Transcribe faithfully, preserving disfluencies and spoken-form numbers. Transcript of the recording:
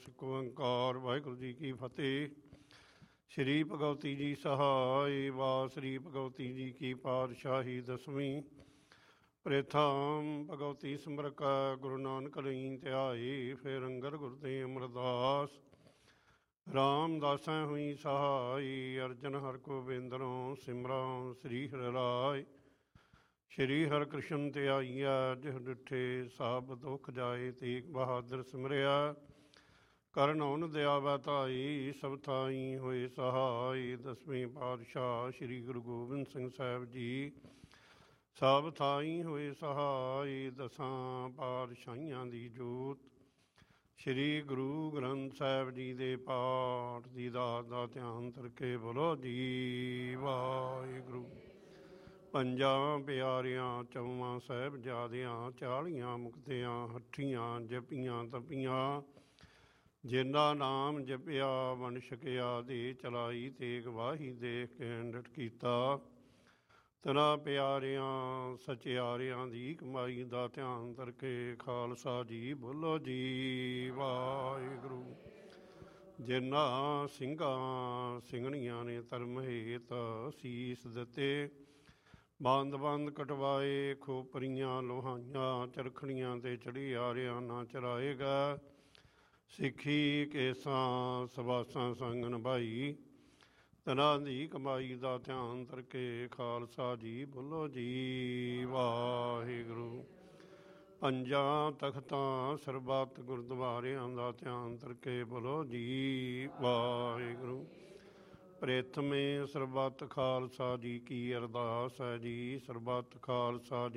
ਇੱਕ ਓੰਕਾਰ ਵਾਹਿਗੁਰੂ ਜੀ ਕੀ ਫਤਿਹ। ਸ਼੍ਰੀ ਭਗਵਤੀ ਜੀ ਸਹਾਇ ਵਾ ਸ਼੍ਰੀ ਭਗਵਤੀ ਜੀ ਕੀ ਪਾਤਸ਼ਾਹੀ ਦਸਵੀਂ। ਪ੍ਰੇਥਾਮ ਭਗਵਤੀ ਸਿਮਰਕਾ ਗੁਰੂ ਨਾਨਕ ਲਈ ਧਿਆਏ, ਫਿਰ ਅੰਗਦ ਗੁਰਦੇ ਅਮਰਦਾਸ ਰਾਮਦਾਸੈ ਹੋਈ ਸਹਾਈ। ਅਰਜਨ ਹਰਿ ਗੋਬਿੰਦਰੋਂ ਸਿਮਰਾਂ ਸ੍ਰੀ ਹਰਿ ਰਾਏ। ਸ਼੍ਰੀ ਹਰਿ ਕ੍ਰਿਸ਼ਨ ਧਿਆਈਆ, ਜਿਹ ਡਿਠੇ ਸਭ ਦੁੱਖ ਜਾਏ। ਤੇਗ ਬਹਾਦਰ ਸਿਮਰਿਆ, ਕਰਨ ਓਨ ਦਿਆਵੈ ਧਾਈ। ਸਭ ਥਾਈ ਹੋਏ ਸਹਾਈ। ਦਸਵੇਂ ਪਾਤਸ਼ਾਹ ਸ਼੍ਰੀ ਗੁਰੂ ਗੋਬਿੰਦ ਸਿੰਘ ਸਾਹਿਬ ਜੀ ਸਭ ਥਾਈ ਹੋਏ ਸਹਾਈ। ਦਸਾਂ ਪਾਤਸ਼ਾਹੀਆਂ ਦੀ ਜੋਤ ਸ਼੍ਰੀ ਗੁਰੂ ਗ੍ਰੰਥ ਸਾਹਿਬ ਜੀ ਦੇ ਪਾਠ ਦੀ ਦਾਤ ਦਾ ਧਿਆਨ ਕਰਕੇ ਬੋਲੋ ਜੀ ਵਾਹਿਗੁਰੂ। ਪੰਜਾਂ ਪਿਆਰਿਆਂ ਚੌਵਾਂ ਸਾਹਿਬਜ਼ਾਦਿਆਂ, ਚਾਲੀਆਂ ਮੁਕਤਿਆਂ, ਹੱਠੀਆਂ ਜਪੀਆਂ ਤਪੀਆਂ। ਜਿਨ੍ਹਾਂ ਨਾਮ ਜਪਿਆ ਵੰਡ ਛਕਿਆ, ਦੇ ਚਲਾਈ ਤੇਗ ਵਾਹੀ ਦੇਖ ਕੇ ਅੰਡਟ ਕੀਤਾ। ਤਨਾ ਪਿਆਰਿਆਂ ਸਚਿਆਰਿਆਂ ਦੀ ਕਮਾਈ ਦਾ ਧਿਆਨ ਕਰਕੇ ਖਾਲਸਾ ਜੀ ਬੋਲੋ ਜੀ ਵਾਹਿਗੁਰੂ। ਜਿਨ੍ਹਾਂ ਸਿੰਘਾਂ ਸਿੰਘਣੀਆਂ ਨੇ ਧਰਮ ਹੇਤ ਸੀਸ ਦਿੱਤੇ, ਬੰਦ ਬੰਦ ਕਟਵਾਏ, ਖੋਪਰੀਆਂ ਲੋਹਾਈਆਂ ਚਰਖੜੀਆਂ ਤੇ ਚੜਿਆਰਿਆਂ ਨਾ ਚਰਾਏਗਾ। ਸਿੱਖੀ ਕੇਸਾਂ ਸਵਾਸਾਂ ਸੰਗ ਨਿਭਾਈ, ਤਨਾਂ ਦੀ ਕਮਾਈ ਦਾ ਧਿਆਨ ਕਰਕੇ ਖਾਲਸਾ ਜੀ ਬੋਲੋ ਜੀ ਵਾਹਿਗੁਰੂ। ਪੰਜਾਂ ਤਖਤਾਂ ਸਰਬੱਤ ਗੁਰਦੁਆਰਿਆਂ ਦਾ ਧਿਆਨ ਕਰਕੇ ਬੋਲੋ ਜੀ ਵਾਹਿਗੁਰੂ। ਪ੍ਰਥਮੇ ਸਰਬੱਤ ਖਾਲਸਾ ਜੀ ਕੀ ਅਰਦਾਸ ਹੈ ਜੀ। ਸਰਬੱਤ ਖਾਲਸਾ ਜੀ